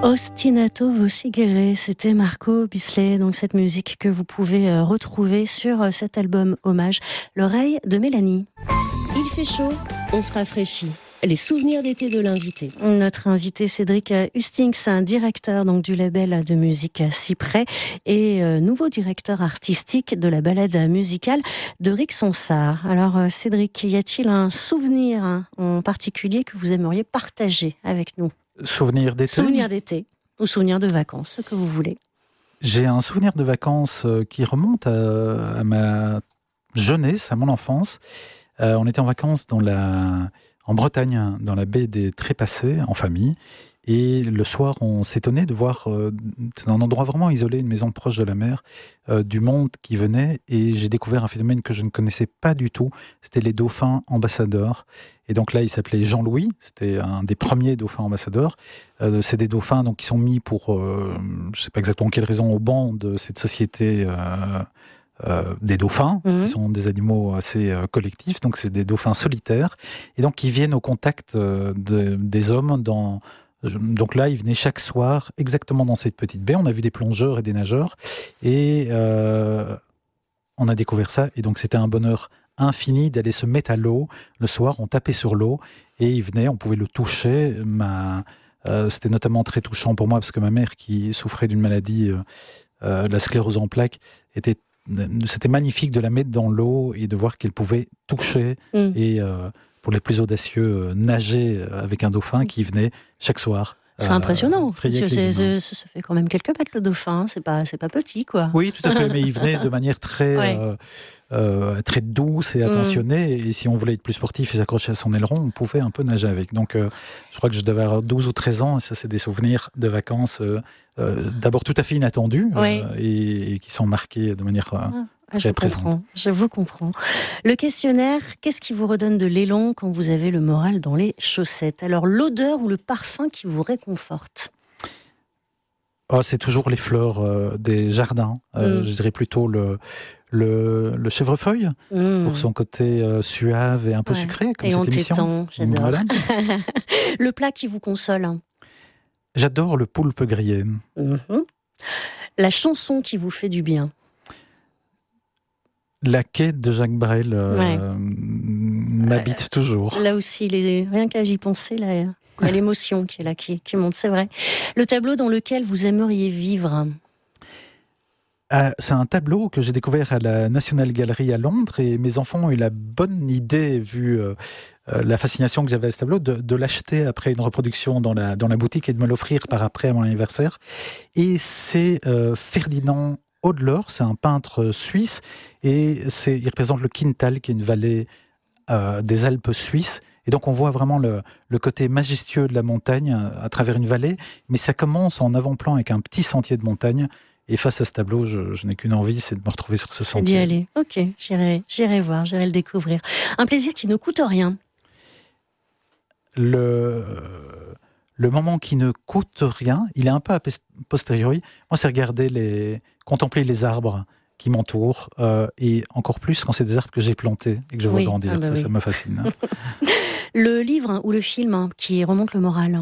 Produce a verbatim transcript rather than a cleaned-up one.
Ostinato Vosigere, c'était Marco Bisley, donc cette musique que vous pouvez retrouver sur cet album Hommage, l'oreille de Mélanie. Il fait chaud, on se rafraîchit. Les souvenirs d'été de l'invité. Notre invité Cédric Hustings, un directeur donc du label de musique Cyprès et euh, nouveau directeur artistique de la balade musicale de Ric Sonsard. Alors Cédric, y a-t-il un souvenir hein, en particulier que vous aimeriez partager avec nous ? Souvenir d'été. Souvenir d'été ou souvenir de vacances, ce que vous voulez. J'ai un souvenir de vacances qui remonte à, à ma jeunesse, à mon enfance. Euh, on était en vacances dans la, en Bretagne, dans la baie des Trépassés, en famille. Et le soir, on s'étonnait de voir, euh, c'est un endroit vraiment isolé, une maison proche de la mer, euh, du monde qui venait. Et j'ai découvert un phénomène que je ne connaissais pas du tout. C'était les dauphins ambassadeurs. Et donc là, il s'appelait Jean-Louis. C'était un des premiers dauphins ambassadeurs. Euh, c'est des dauphins donc, qui sont mis pour, euh, je ne sais pas exactement quelle raison, au banc de cette société euh, euh, des dauphins, mmh. qui sont des animaux assez euh, collectifs. Donc c'est des dauphins solitaires. Et donc qui viennent au contact euh, de, des hommes dans... Donc là, ils venaient chaque soir, exactement dans cette petite baie. On a vu des plongeurs et des nageurs. Et euh, on a découvert ça. Et donc, c'était un bonheur infini d'aller se mettre à l'eau. Le soir, on tapait sur l'eau et il venait, on pouvait le toucher. Ma, euh, c'était notamment très touchant pour moi parce que ma mère, qui souffrait d'une maladie, euh, euh, la sclérose en plaques, était, c'était magnifique de la mettre dans l'eau et de voir qu'elle pouvait toucher mmh. et... Euh, pour les plus audacieux, nager avec un dauphin qui venait chaque soir. C'est euh, impressionnant. C'est, c'est, c'est, ça fait quand même quelques mètres le dauphin. C'est pas, c'est pas petit, quoi. Oui, tout à fait. Mais il venait de manière très, ouais. euh, euh, très douce et attentionnée. Mmh. Et si on voulait être plus sportif et s'accrocher à son aileron, on pouvait un peu nager avec. Donc, euh, je crois que je devais avoir douze ou treize ans. Et ça, c'est des souvenirs de vacances, euh, euh, d'abord tout à fait inattendus oui. euh, et, et qui sont marqués de manière. Euh, ah. Ah, je comprends, je vous comprends. Le questionnaire, qu'est-ce qui vous redonne de l'élan quand vous avez le moral dans les chaussettes ? Alors, l'odeur ou le parfum qui vous réconforte ? Oh, c'est toujours les fleurs euh, des jardins. Euh, mmh. Je dirais plutôt le, le, le chèvrefeuille, mmh. pour son côté euh, suave et un peu ouais. sucré, comme et cette émission. Tétan, j'adore. Voilà. Le plat qui vous console ? J'adore le poulpe grillé. Mmh. La chanson qui vous fait du bien ? La quête de Jacques Brel euh, ouais. m'habite euh, toujours. Là aussi, les... rien qu'à y penser, là, il y a l'émotion qui est là, qui, qui monte, c'est vrai. Le tableau dans lequel vous aimeriez vivre ? euh, C'est un tableau que j'ai découvert à la National Gallery à Londres et mes enfants ont eu la bonne idée, vu euh, euh, la fascination que j'avais à ce tableau, de, de l'acheter après une reproduction dans la, dans la boutique et de me l'offrir par après à mon anniversaire. Et c'est euh, Ferdinand Hodler, c'est un peintre suisse et c'est, il représente le Kiental, qui est une vallée euh, des Alpes suisses. Et donc on voit vraiment le, le côté majestueux de la montagne à, à travers une vallée, mais ça commence en avant-plan avec un petit sentier de montagne. Et face à ce tableau, je, je n'ai qu'une envie, c'est de me retrouver sur ce sentier. D'y aller. Ok, j'irai, j'irai voir, j'irai le découvrir. Un plaisir qui ne coûte rien. Le... Le moment qui ne coûte rien, il est un peu a posteriori. Moi, c'est regarder les, contempler les arbres qui m'entourent, euh, et encore plus quand c'est des arbres que j'ai plantés et que je vois oui, grandir. Ah bah ça, oui. ça me fascine. Le livre ou le film qui remonte le moral ?